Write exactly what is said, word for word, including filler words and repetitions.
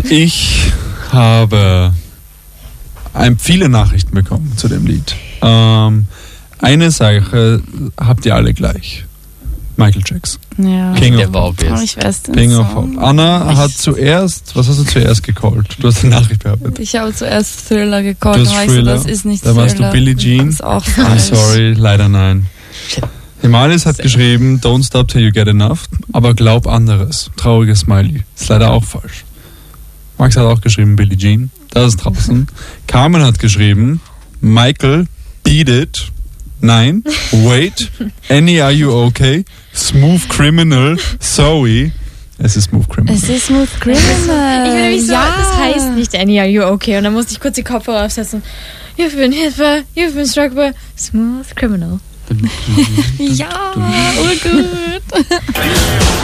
Ich habe ein, viele Nachrichten bekommen zu dem Lied. Ähm, eine Sache habt ihr alle gleich. Michael Jackson. Ja. King Der of war Pop. obvious. Oh, ich weiß den King of Song. Pop. Anna Ich- hat zuerst, was hast du zuerst gecallt? Du hast die Nachricht bearbeitet. Ich habe zuerst Thriller gecallt, Du dann hast war ich so, Thriller. das ist nicht Da warst Thriller. du Billie Jean. Das ist auch I'm falsch. sorry, leider nein. Himalis hat geschrieben, don't stop till you get enough, aber glaub anderes. Trauriges Smiley. Ist leider auch falsch. Max hat auch geschrieben, Billie Jean. Das ist draußen. Carmen hat geschrieben, Michael, beat it. Nein. Wait. Annie, are you okay? Smooth Criminal. Zoe. Es ist Smooth Criminal. Es ist Smooth Criminal. Ich bin nämlich so, ja. das heißt nicht Annie, are you okay? Und dann musste ich kurz die Kopfhörer aufsetzen. You've been hit by, you've been struck by Smooth Criminal. Ja, urgut.